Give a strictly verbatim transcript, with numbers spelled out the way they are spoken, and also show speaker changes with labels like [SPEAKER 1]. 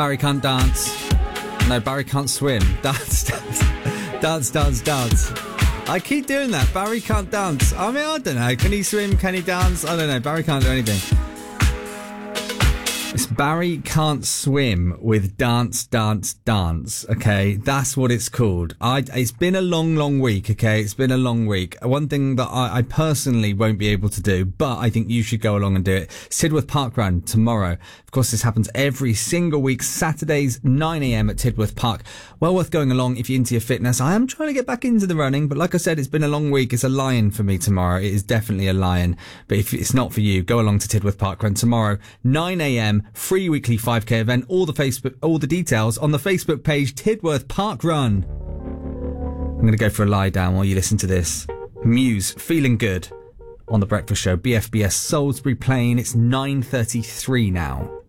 [SPEAKER 1] Barry can't dance. No, Barry can't swim. Dance, dance, dance, dance, dance. I keep doing that. Barry can't dance. I mean, I don't know. Can he swim? Can he dance? I don't know. Barry can't do anything. It's Barry Can't Swim with Dance, Dance, Dance, okay? That's what it's called. I, it's been a long, long week, okay? It's been a long week. One thing that I, I personally won't be able to do, but I think you should go along and do it. Tidworth Park Run tomorrow. Of course, this happens every single week, Saturdays, nine a.m. at Tidworth Park. Well worth going along if you're into your fitness. I am trying to get back into the running, but like I said, it's been a long week. It's a lion for me tomorrow. It is definitely a lion. But if it's not for you, go along to Tidworth Park Run tomorrow, nine a.m. Free weekly five K event. All the Facebook, all the details on the Facebook page, Tidworth Park Run. I'm going to go for a lie down while you listen to this. Muse, Feeling Good on The Breakfast Show. B F B S Salisbury Plain. It's nine thirty-three now.